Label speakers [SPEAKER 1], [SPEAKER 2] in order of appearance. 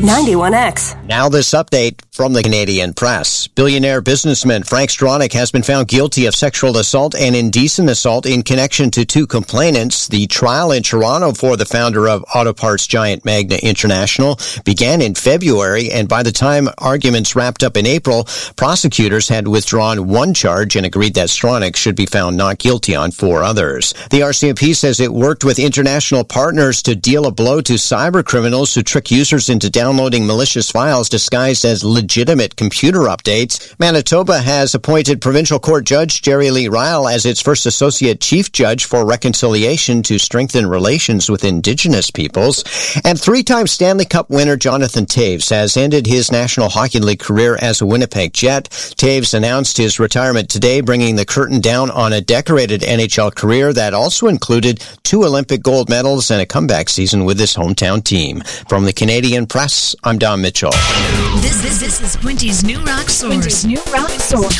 [SPEAKER 1] 91X.
[SPEAKER 2] Now this update from the Canadian Press. Billionaire businessman Frank Stronach has been found guilty of sexual assault and indecent assault in connection to two complainants. The trial in Toronto for the founder of auto parts giant Magna International began in February, and by the time arguments wrapped up in April, prosecutors had withdrawn one charge and agreed that Stronach should be found not guilty on four others. The RCMP says it worked with international partners to deal a blow to cyber criminals who trick users into downloading malicious files disguised as legitimate computer updates. Manitoba has appointed Provincial Court Judge Jerry Lee Ryle as its first Associate Chief Judge for Reconciliation to strengthen relations with Indigenous peoples. And three-time Stanley Cup winner Jonathan Toews has ended his National Hockey League career as a Winnipeg Jet. Toews announced his retirement today, bringing the curtain down on a decorated NHL career that also included 2 Olympic gold medals and a comeback season with his hometown team. From the Canadian Press, I'm Don Mitchell.
[SPEAKER 3] This is Quinty's New Rock Source.